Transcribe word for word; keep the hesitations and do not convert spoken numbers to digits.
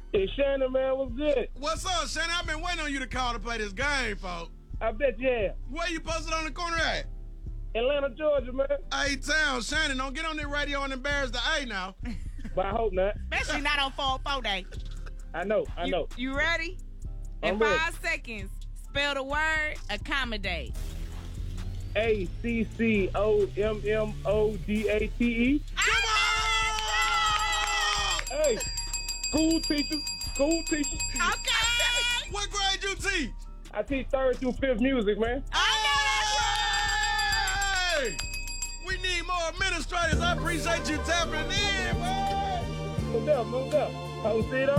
Hey, Shannon, man, what's good? What's up, Shannon? I've been waiting on you to call to play this game, folks. I bet you have. Where you posted on the corner at? Atlanta, Georgia, man. A-Town. Shannon, don't get on the radio and embarrass the A now. But I hope not. Especially not on four oh four day. I know, I You, know. you ready? In I'm ready. five seconds, spell the word accommodate. A C C O M M O D A T E. Come on! Hey, school teachers, school teachers. Okay. What grade you teach? I teach third through fifth music, man. Hey! We need more administrators. I appreciate you tapping in, boy. Moved up, moved up. Post it on.